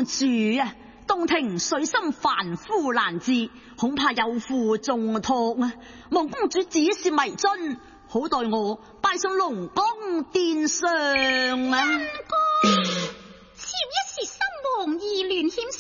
主啊，洞庭水深凡夫難至，恐怕有負重託啊！望公主指示迷津，好待我拜上龍宮殿上啊！ 妾一時心忙意亂欠